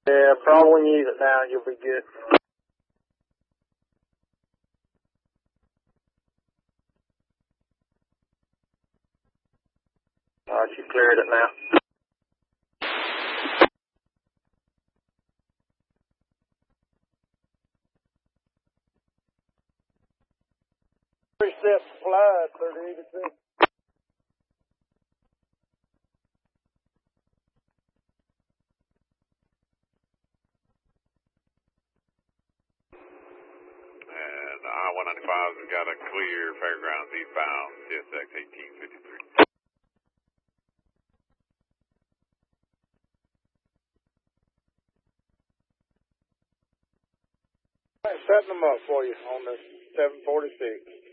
Yeah, probably when you use it now, you'll be good. Alright, you cleared it now. Three-step supply, 3086. And I-195 has got a clear Fairgrounds eastbound, CSX 1853. Setting them up for you on the 746.